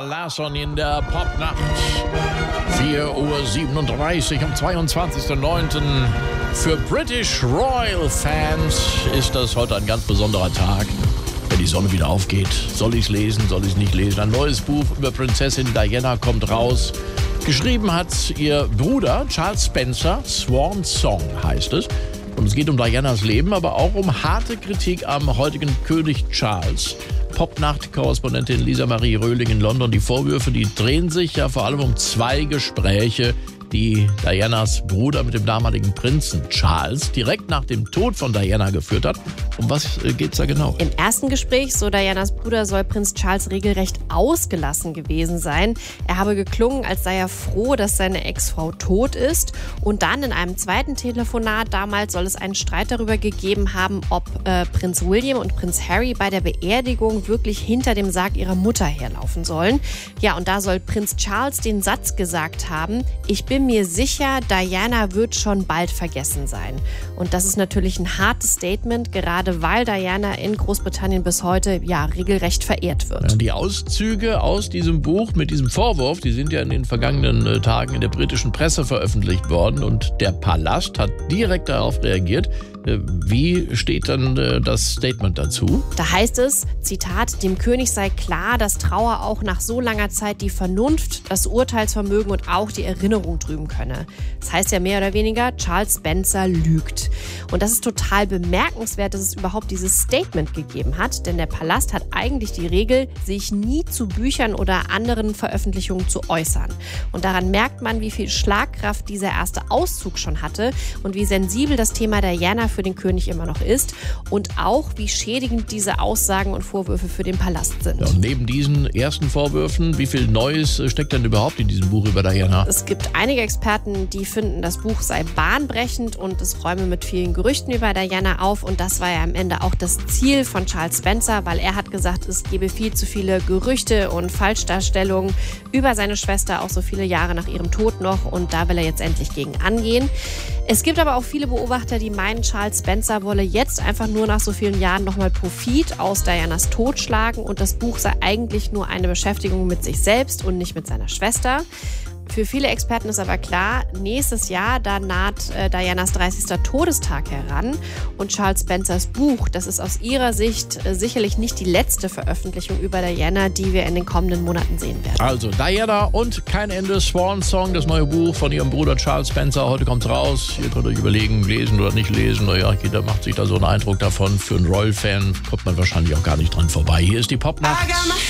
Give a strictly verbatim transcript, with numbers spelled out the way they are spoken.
Larsson in der Popnacht. vier Uhr siebenunddreißig am zweiundzwanzigsten neunten Für British Royal Fans ist das heute ein ganz besonderer Tag. Wenn die Sonne wieder aufgeht, soll ich es lesen, soll ich es nicht lesen? Ein neues Buch über Prinzessin Diana kommt raus. Geschrieben hat ihr Bruder Charles Spencer, Swan Song heißt es. Und es geht um Dianas Leben, aber auch um harte Kritik am heutigen König Charles. Popnacht-Korrespondentin Lisa Marie Röhling in London. Die Vorwürfe, die drehen sich ja vor allem um zwei Gespräche, die Dianas Bruder mit dem damaligen Prinzen Charles direkt nach dem Tod von Diana geführt hat. Um was geht's da genau? Im ersten Gespräch, so Dianas Bruder, soll Prinz Charles regelrecht ausgelassen gewesen sein. Er habe geklungen, als sei er froh, dass seine Ex-Frau tot ist. Und dann in einem zweiten Telefonat damals soll es einen Streit darüber gegeben haben, ob äh, Prinz William und Prinz Harry bei der Beerdigung wirklich hinter dem Sarg ihrer Mutter herlaufen sollen. Ja, und da soll Prinz Charles den Satz gesagt haben: Ich bin mir sicher, Diana wird schon bald vergessen sein. Und das ist natürlich ein hartes Statement, gerade weil Diana in Großbritannien bis heute ja regelrecht verehrt wird. Ja, die Auszüge aus diesem Buch mit diesem Vorwurf, die sind ja in den vergangenen äh, Tagen in der britischen Presse veröffentlicht worden und der Palast hat direkt darauf reagiert. Äh, wie steht dann äh, das Statement dazu? Da heißt es, Zitat, dem König sei klar, dass Trauer auch nach so langer Zeit die Vernunft, das Urteilsvermögen und auch die Erinnerung trüben könne. Das heißt ja mehr oder weniger, Charles Spencer lügt. Und das ist total bemerkenswert, dass es überhaupt dieses Statement gegeben hat, denn der Palast hat eigentlich die Regel, sich nie zu Büchern oder anderen Veröffentlichungen zu äußern. Und daran merkt man, wie viel Schlagkraft dieser erste Auszug schon hatte und wie sensibel das Thema Diana für den König immer noch ist und auch, wie schädigend diese Aussagen und Vorwürfe für den Palast sind. Ja, und neben diesen ersten Vorwürfen, wie viel Neues steckt denn überhaupt in diesem Buch über Diana? Es gibt einige Experten, die finden, das Buch sei bahnbrechend und es räume mit vielen Gerüchten über Diana auf. Und das war ja am Ende auch das Ziel von Charles Spencer, weil er hat gesagt, es gebe viel zu viele Gerüchte und Falschdarstellungen über seine Schwester, auch so viele Jahre nach ihrem Tod noch. Und da will er jetzt endlich gegen angehen. Es gibt aber auch viele Beobachter, die meinen, Charles Spencer wolle jetzt einfach nur nach so vielen Jahren nochmal Profit aus Dianas Tod schlagen und das Buch sei eigentlich nur eine Beschäftigung mit sich selbst und nicht mit seiner Schwester. Für viele Experten ist aber klar, nächstes Jahr, da naht äh, Dianas dreißigster Todestag heran und Charles Spencers Buch, das ist aus ihrer Sicht äh, sicherlich nicht die letzte Veröffentlichung über Diana, die wir in den kommenden Monaten sehen werden. Also Diana und kein Ende, Swan Song, das neue Buch von ihrem Bruder Charles Spencer. Heute kommt raus. Ihr könnt euch überlegen, lesen oder nicht lesen. Naja, jeder macht sich da so einen Eindruck davon. Für einen Royal-Fan kommt man wahrscheinlich auch gar nicht dran vorbei. Hier ist die Popnacht.